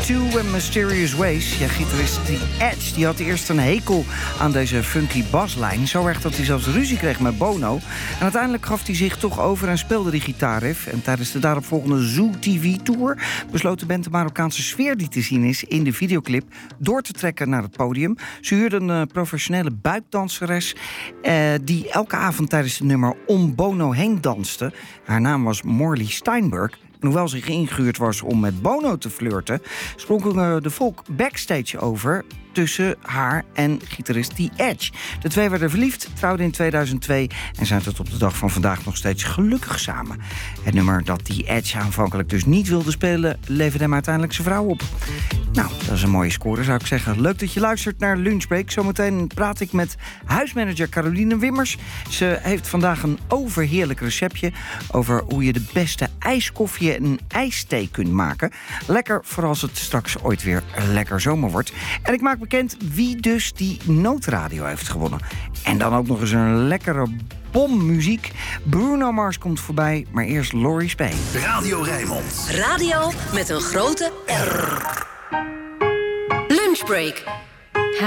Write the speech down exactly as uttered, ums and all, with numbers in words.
Two en Mysterious Ways. Ja, gitarist die Edge die had eerst een hekel aan deze funky baslijn. Zo erg dat hij zelfs ruzie kreeg met Bono. En uiteindelijk gaf hij zich toch over en speelde die gitaarriff. En tijdens de daaropvolgende Zoo T V-tour besloot de band de Marokkaanse sfeer die te zien is in de videoclip door te trekken naar het podium. Ze huurden een professionele buikdanseres eh, die elke avond tijdens het nummer om Bono heen danste. Haar naam was Morley Steinberg. En hoewel ze geïngehuurd was om met Bono te flirten, sprongen de volk backstage over tussen haar en gitarist The Edge. De twee werden verliefd, trouwden in tweeduizend twee en zijn tot op de dag van vandaag nog steeds gelukkig samen. Het nummer dat The Edge aanvankelijk dus niet wilde spelen, leverde hem uiteindelijk zijn vrouw op. Nou, dat is een mooie score, zou ik zeggen. Leuk dat je luistert naar Lunchbreak. Zometeen praat ik met huismanager Caroline Wimmers. Ze heeft vandaag een overheerlijk receptje over hoe je de beste ijskoffie en ijsthee kunt maken. Lekker voor als het straks ooit weer lekker zomer wordt. En ik maak bekend wie dus die noodradio heeft gewonnen. En dan ook nog eens een lekkere bommuziek. Bruno Mars komt voorbij, maar eerst Laurie Spee. Radio Rijnmond. Radio met een grote R. Lunchbreak.